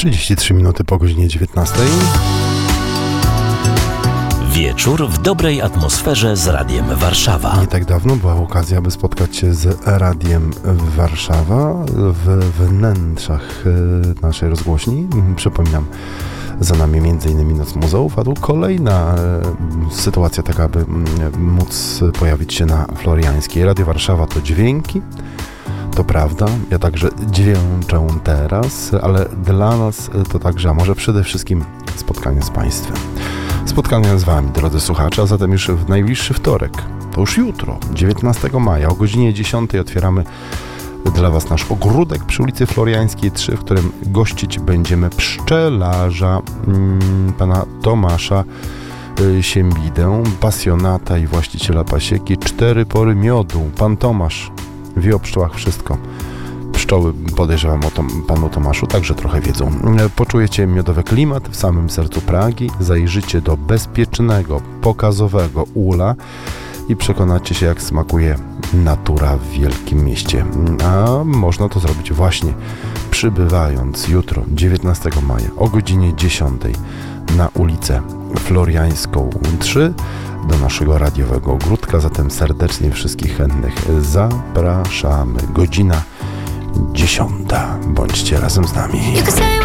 33 minuty po godzinie 19. Wieczór w dobrej atmosferze z Radiem Warszawa. Nie tak dawno była okazja, by spotkać się z Radiem Warszawa w wnętrzach naszej rozgłośni. Przypominam, za nami m.in. Noc Muzeów, a tu kolejna sytuacja taka, aby móc pojawić się na Floriańskiej. Radio Warszawa to dźwięki, to prawda, ja także dźwięczę teraz, ale dla nas to także, a może przede wszystkim spotkanie z Państwem. Spotkanie z Wami, drodzy słuchacze, a zatem już w najbliższy wtorek, to już jutro, 19 maja o godzinie 10 otwieramy dla Was nasz ogródek przy ulicy Floriańskiej 3, w którym gościć będziemy pszczelarza, pana Tomasza Siembidę, pasjonata i właściciela pasieki 4 pory miodu. Pan Tomasz wie o pszczołach wszystko. Pszczoły, podejrzewam, o panu Tomaszu także trochę wiedzą. Poczujecie miodowy klimat w samym sercu Pragi, zajrzycie do bezpiecznego, pokazowego ula i przekonacie się, jak smakuje natura w wielkim mieście. A można to zrobić właśnie przybywając jutro, 19 maja o godzinie 10 na ulicę Floriańską 3 do naszego radiowego ogródka. Zatem serdecznie wszystkich chętnych zapraszamy. Godzina 10. Bądźcie razem z nami.